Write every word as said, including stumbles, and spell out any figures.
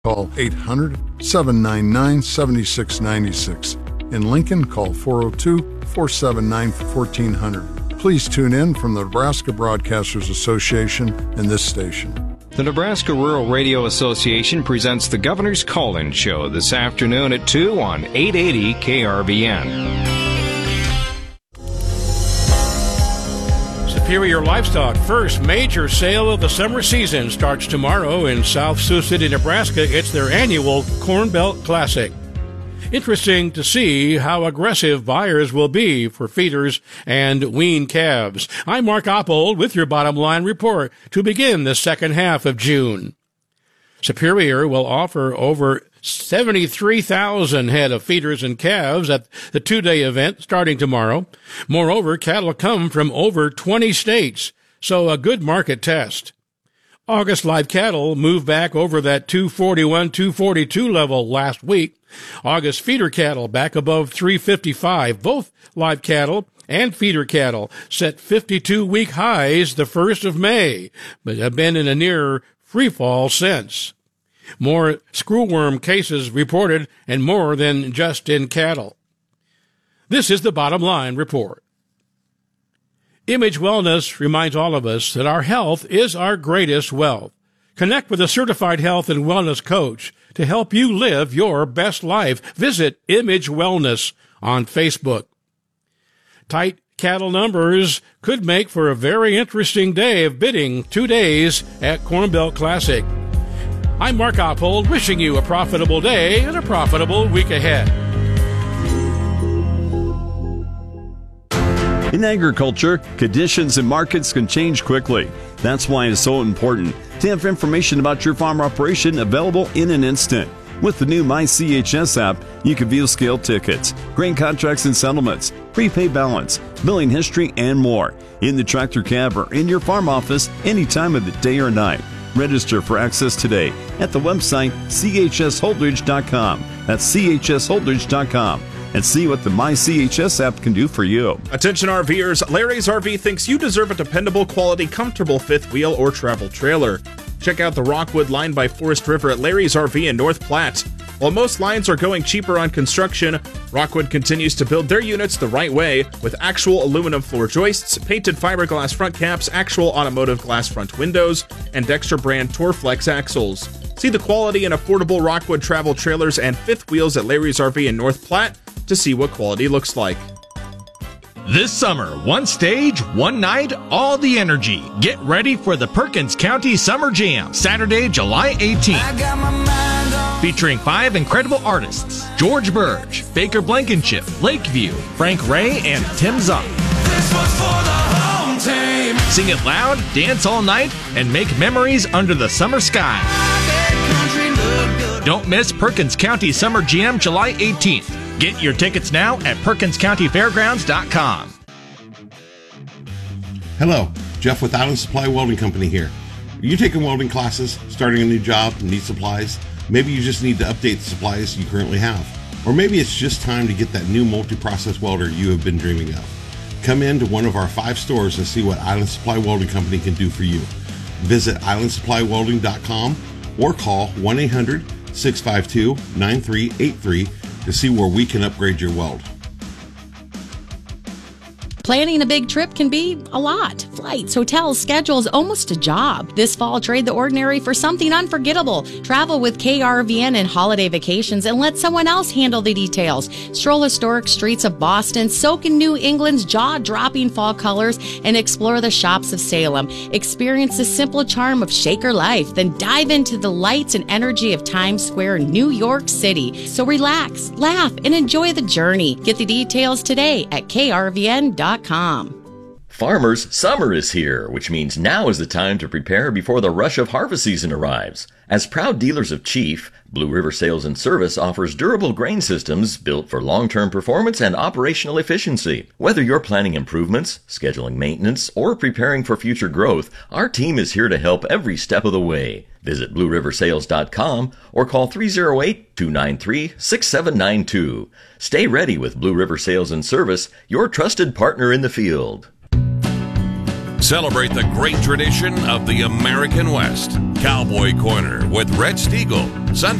Call eight hundred, seven nine nine, seven six nine six. In Lincoln, call four oh two, four seven nine, one four zero zero. Please tune in from the Nebraska Broadcasters Association and this station. The Nebraska Rural Radio Association presents the Governor's Call-In Show this afternoon at two on eight eighty K R V N. Superior Livestock first major sale of the summer season starts tomorrow in South Sioux City, Nebraska. It's their annual Corn Belt Classic. Interesting to see how aggressive buyers will be for feeders and wean calves. I'm Mark Oppold with your bottom line report to begin the second half of June. Superior will offer over seventy-three thousand head of feeders and calves at the two-day event starting tomorrow. Moreover, cattle come from over twenty states, so a good market test. August live cattle moved back over that two forty-one, two forty-two level last week. August feeder cattle back above three fifty-five. Both live cattle and feeder cattle set fifty-two week highs the first of May, but have been in a near free fall since. More screwworm cases reported, and more than just in cattle. This is the Bottom Line Report. Image Wellness reminds all of us that our health is our greatest wealth. Connect with a certified health and wellness coach to help you live your best life. Visit Image Wellness on Facebook. Tight cattle numbers could make for a very interesting day of bidding two days at Corn Belt Classic. I'm Mark Oppold, wishing you a profitable day and a profitable week ahead. In agriculture, conditions and markets can change quickly. That's why it's so important to have information about your farm operation available in an instant. With the new My C H S app, you can view scale tickets, grain contracts and settlements, prepaid balance, billing history, and more in the tractor cab or in your farm office any time of the day or night. Register for access today at the website C H S holdridge dot com. That's C H S holdridge dot com. And see what the My C H S app can do for you. Attention RVers, Larry's R V thinks you deserve a dependable, quality, comfortable fifth wheel or travel trailer. Check out the Rockwood line by Forest River at Larry's R V in North Platte. While most lines are going cheaper on construction, Rockwood continues to build their units the right way with actual aluminum floor joists, painted fiberglass front caps, actual automotive glass front windows, and Dexter brand Torflex axles. See the quality and affordable Rockwood travel trailers and fifth wheels at Larry's R V in North Platte to see what quality looks like. This summer, one stage, one night, all the energy. Get ready for the Perkins County Summer Jam, Saturday, July eighteenth. Featuring five incredible artists: George Burge, Baker Blankenship, Lakeview, Frank Ray, and Tim Zock. Sing it loud, dance all night, and make memories under the summer sky. Don't miss Perkins County Summer Jam, July eighteenth. Get your tickets now at perkins county fairgrounds dot com. Hello, Jeff with Island Supply Welding Company here. Are you taking welding classes, starting a new job, and need supplies? Maybe you just need to update the supplies you currently have. Or maybe it's just time to get that new multi-process welder you have been dreaming of. Come in to one of our five stores and see what Island Supply Welding Company can do for you. Visit island supply welding dot com or call one eight hundred, six five two, nine three eight three to see where we can upgrade your weld. Planning a big trip can be a lot. Flights, hotels, schedules, almost a job. This fall, trade the ordinary for something unforgettable. Travel with K R V N and Holiday Vacations and let someone else handle the details. Stroll historic streets of Boston, soak in New England's jaw-dropping fall colors, and explore the shops of Salem. Experience the simple charm of Shaker life, then dive into the lights and energy of Times Square, New York City. So relax, laugh, and enjoy the journey. Get the details today at K R V N dot com. Farmers, summer is here, which means now is the time to prepare before the rush of harvest season arrives. As proud dealers of Chief, Blue River Sales and Service offers durable grain systems built for long-term performance and operational efficiency. Whether you're planning improvements, scheduling maintenance, or preparing for future growth, our team is here to help every step of the way. Visit blue river sales dot com or call three oh eight, two nine three, six seven nine two. Stay ready with Blue River Sales and Service, your trusted partner in the field. Celebrate the great tradition of the American West. Cowboy Corner with Red Stiegel. Sunday